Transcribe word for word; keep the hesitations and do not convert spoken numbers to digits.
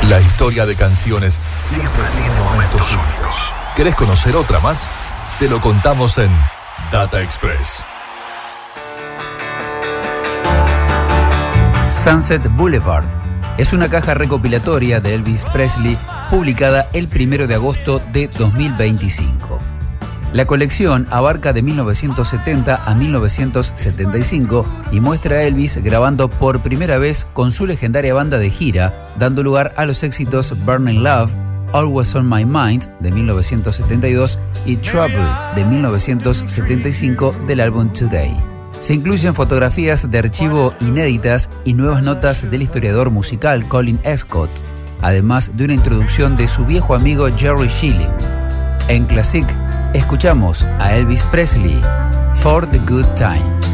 La historia de canciones siempre tiene momentos únicos. ¿Querés conocer otra más? Te lo contamos en Data Express. Sunset Boulevard es una caja recopilatoria de Elvis Presley publicada el primero de agosto de dos mil veinticinco. La colección abarca de mil novecientos setenta a mil novecientos setenta y cinco y muestra a Elvis grabando por primera vez con su legendaria banda de gira, dando lugar a los éxitos Burning Love, Always on My Mind de mil novecientos setenta y dos y Trouble de mil novecientos setenta y cinco del álbum Today. Se incluyen fotografías de archivo inéditas y nuevas notas del historiador musical Colin Escott, además de una introducción de su viejo amigo Jerry Schilling. En Classic, escuchamos a Elvis Presley, For the Good Times.